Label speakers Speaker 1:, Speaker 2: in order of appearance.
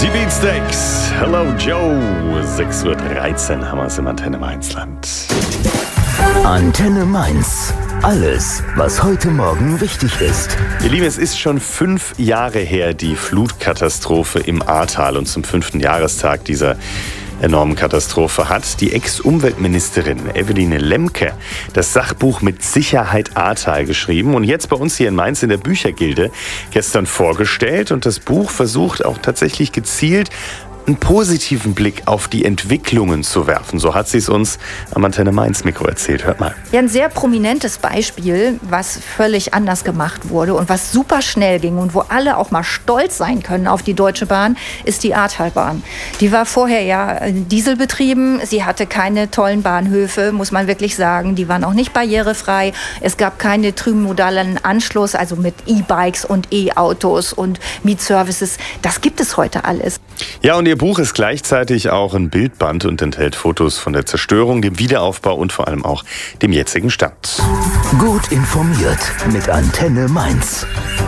Speaker 1: Die Beatsteaks, Hello Joe, 6:13 Uhr haben wir es im Antenne Mainzland.
Speaker 2: Antenne Mainz. Alles, was heute Morgen wichtig ist.
Speaker 1: Ihr Lieben, es ist schon 5 Jahre her, die Flutkatastrophe im Ahrtal. Und zum 5. Jahrestag dieser enormen Katastrophe hat die Ex-Umweltministerin Eveline Lemke das Sachbuch Mit Sicherheit Ahrtal geschrieben und jetzt bei uns hier in Mainz in der Büchergilde gestern vorgestellt. Und das Buch versucht auch tatsächlich gezielt einen positiven Blick auf die Entwicklungen zu werfen. So hat sie es uns am Antenne Mainz Mikro erzählt. Hört mal.
Speaker 3: Ja, ein sehr prominentes Beispiel, was völlig anders gemacht wurde und was super schnell ging und wo alle auch mal stolz sein können auf die Deutsche Bahn, ist die Ahrtalbahn. Die war vorher ja dieselbetrieben. Sie hatte keine tollen Bahnhöfe, muss man wirklich sagen. Die waren auch nicht barrierefrei. Es gab keine trümodalen Anschluss, also mit E-Bikes und E-Autos und Mietservices. Das gibt es heute alles.
Speaker 1: Ja, und ihr Buch ist gleichzeitig auch ein Bildband und enthält Fotos von der Zerstörung, dem Wiederaufbau und vor allem auch dem jetzigen Stand.
Speaker 2: Gut informiert mit Antenne Mainz.